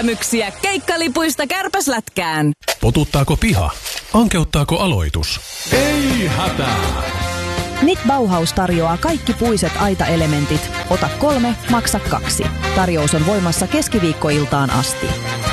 elämyksiä keikkalipuista Kärpäslätkään. Potuttaako piha? Ankeuttaako aloitus? Ei hätää! Nyt Bauhaus tarjoaa kaikki puiset aitaelementit. Ota 3, maksa 2. Tarjous on voimassa keskiviikkoiltaan asti.